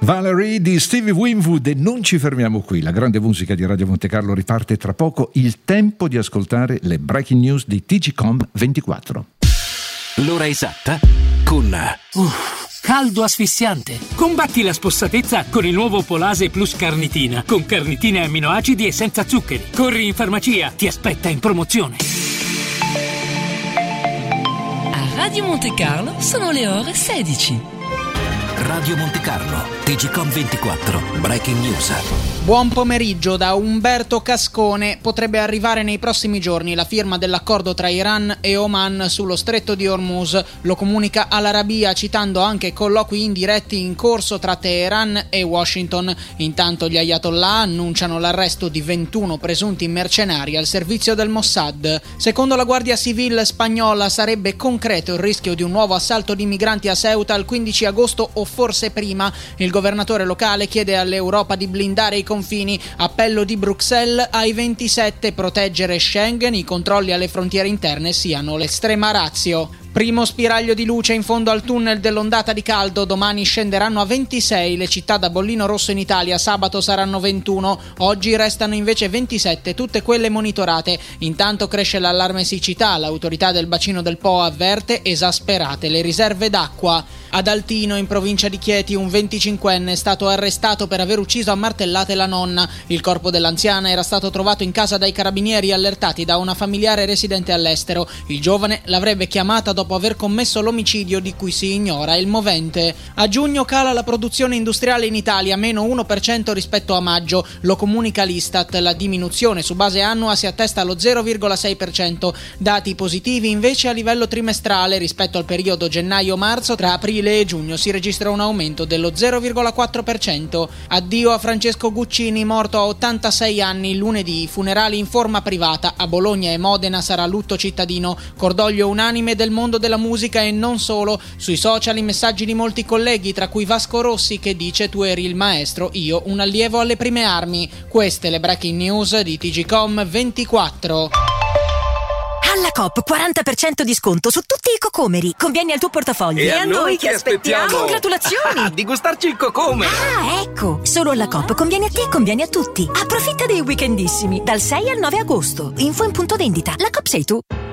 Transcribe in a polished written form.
Valerie di Stevie Winwood, e non ci fermiamo qui. La grande musica di Radio Monte Carlo riparte tra poco. Il tempo di ascoltare le breaking news di TGcom 24. L'ora esatta con caldo asfissiante. Combatti la spossatezza con il nuovo Polase Plus Carnitina, con carnitine e amminoacidi e senza zuccheri. Corri in farmacia, ti aspetta in promozione. A Radio Monte Carlo sono le ore 16. Radio Monte Carlo, TGcom 24, breaking news. Buon pomeriggio da Umberto Cascone. Potrebbe arrivare nei prossimi giorni la firma dell'accordo tra Iran e Oman sullo stretto di Hormuz. Lo comunica Al-Arabia, citando anche colloqui indiretti in corso tra Teheran e Washington. Intanto gli Ayatollah annunciano l'arresto di 21 presunti mercenari al servizio del Mossad. Secondo la Guardia Civile spagnola sarebbe concreto il rischio di un nuovo assalto di migranti a Ceuta il 15 agosto o forse prima. Il governatore locale chiede all'Europa di blindare i confini. Appello di Bruxelles ai 27: proteggere Schengen, i controlli alle frontiere interne siano l'estrema ratio. Primo spiraglio di luce in fondo al tunnel dell'ondata di caldo. Domani scenderanno a 26 le città da bollino rosso in Italia, sabato saranno 21, oggi restano invece 27, tutte quelle monitorate. Intanto cresce l'allarme siccità, l'autorità del bacino del Po avverte esasperate le riserve d'acqua. Ad Altino, in provincia di Chieti, un 25enne è stato arrestato per aver ucciso a martellate la nonna. Il corpo dell'anziana era stato trovato in casa dai carabinieri allertati da una familiare residente all'estero. Il giovane l'avrebbe chiamata dopo aver commesso l'omicidio di cui si ignora il movente. A giugno cala la produzione industriale in Italia, meno 1% rispetto a maggio. Lo comunica l'Istat. La diminuzione su base annua si attesta allo 0,6%. Dati positivi invece a livello trimestrale rispetto al periodo gennaio-marzo. Tra aprile e giugno si registra un aumento dello 0,4%. Addio a Francesco Guccini, morto a 86 anni lunedì. Funerali in forma privata. A Bologna e Modena sarà lutto cittadino. Cordoglio unanime del mondo della musica e non solo. Sui social i messaggi di molti colleghi, tra cui Vasco Rossi, che dice: tu eri il maestro, io un allievo alle prime armi. Queste le breaking news di TGcom 24. Alla Coop 40% di sconto su tutti i cocomeri. Conviene al tuo portafoglio. E a noi che aspettiamo? Congratulazioni! Di gustarci il cocome! Ah, ecco! Solo alla Coop conviene a te e conviene a tutti. Approfitta dei weekendissimi dal 6 al 9 agosto. Info in punto vendita. La Coop sei tu.